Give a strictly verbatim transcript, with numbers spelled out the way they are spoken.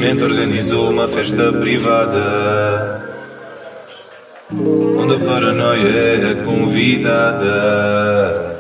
Recentemente organizou uma festa privada onde a paranoia é convidada.